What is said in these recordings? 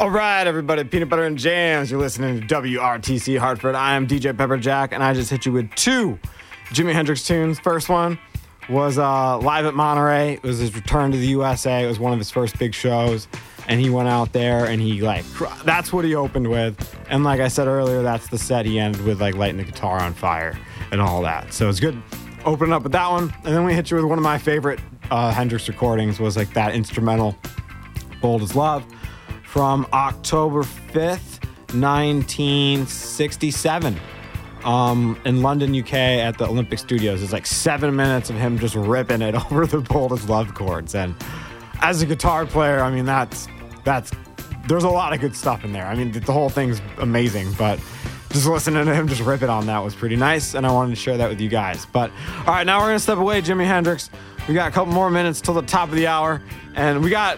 All right, everybody, Peanut Butter and Jams. You're listening to WRTC Hartford. I am DJ Pepper Jack, and I just hit you with two Jimi Hendrix tunes. First one was live at Monterey. It was his return to the USA. It was one of his first big shows, and he went out there, and that's what he opened with. And like I said earlier, that's the set he ended with, like lighting the guitar on fire and all that. So it's good opening up with that one. And then we hit you with one of my favorite Hendrix recordings was like that instrumental, Bold as Love, from October 5th, 1967, in London, UK, at the Olympic Studios. It's like 7 minutes of him just ripping it over the Bold as Love chords. And as a guitar player, I mean, that's there's a lot of good stuff in there. I mean, the whole thing's amazing, but just listening to him just rip it on that was pretty nice, and I wanted to share that with you guys. But, all right, now we're going to step away, Jimi Hendrix. We got a couple more minutes till the top of the hour, and we got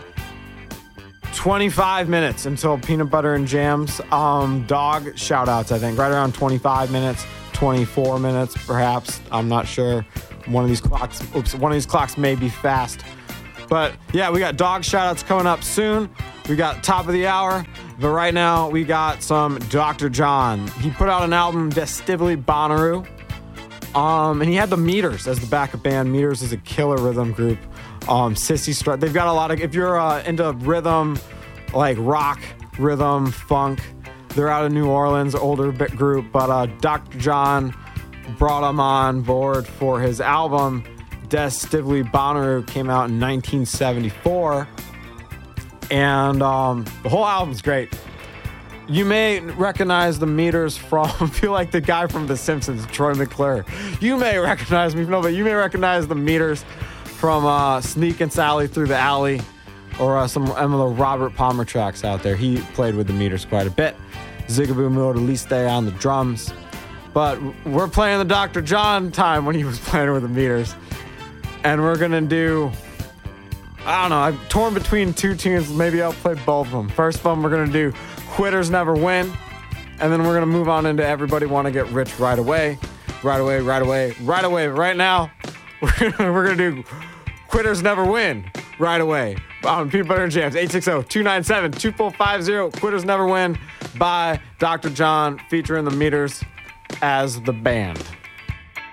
25 minutes until Peanut Butter and Jams dog shout-outs, I think. Right around 25 minutes, 24 minutes, perhaps. I'm not sure. One of these clocks may be fast. But, yeah, we got dog shout-outs coming up soon. We got top of the hour. But right now, we got some Dr. John. He put out an album, Des Stively Bonnaroo. And he had the Meters as the backup band. Meters is a killer rhythm group. Sissy Strut. They've got a lot of, if you're into rhythm, like rock, rhythm, funk, they're out of New Orleans, older group. But Dr. John brought him on board for his album, Des Stively Bonnaroo, came out in 1974. And the whole album's great. You may recognize the Meters from, I feel like the guy from The Simpsons, Troy McClure. You may recognize me, but you may recognize the Meters from Sneak and Sally Through the Alley, or some of the Robert Palmer tracks out there. He played with the Meters quite a bit. Zigaboo Modaliste on the drums. But we're playing the Dr. John time when he was playing with the Meters. And we're going to do, I don't know, I'm torn between two tunes. Maybe I'll play both of them. First one, we're going to do Quitters Never Win. And then we're going to move on into Everybody Want to Get Rich Right Away. Right away, right away, right away. Right now, we're going to do Quitters Never Win right away on Peanut Butter and Jams. 860-297-2450. Quitters Never Win by Dr. John, featuring the Meters as the band.